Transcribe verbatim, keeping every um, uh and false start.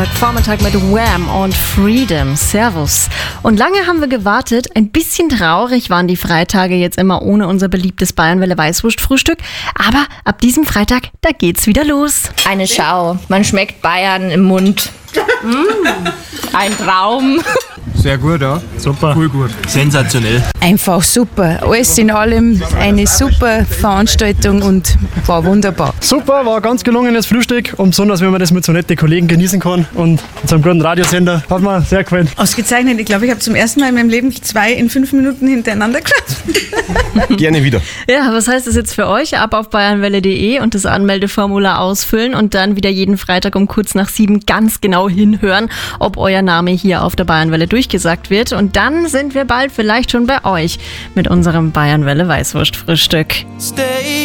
Vormittag mit Wham und Freedom. Servus. Und lange haben wir gewartet. Ein bisschen traurig waren die Freitage jetzt immer ohne unser beliebtes Bayernwelle Weißwurst-Frühstück. Aber ab diesem Freitag, da geht's wieder los. Eine Schau. Man schmeckt Bayern im Mund. Mm. Ein Traum. Sehr gut, ja. Super. Cool gut. Sensationell. Einfach super. Alles in allem eine super Veranstaltung und war wunderbar. Super, war ein ganz gelungenes Frühstück und besonders, wenn man das mit so netten Kollegen genießen kann und mit so einem guten Radiosender, hat mir sehr gefallen. Ausgezeichnet. Ich glaube, ich habe zum ersten Mal in meinem Leben zwei in fünf Minuten hintereinander geschaut. Gerne wieder. Ja, was heißt das jetzt für euch? Ab auf bayernwelle punkt de und das Anmeldeformular ausfüllen und dann wieder jeden Freitag um kurz nach sieben ganz genau hinhören, ob euer Name hier auf der Bayernwelle durchgesagt wird. Und dann sind wir bald vielleicht schon bei euch mit unserem Bayernwelle Weißwurst-Frühstück.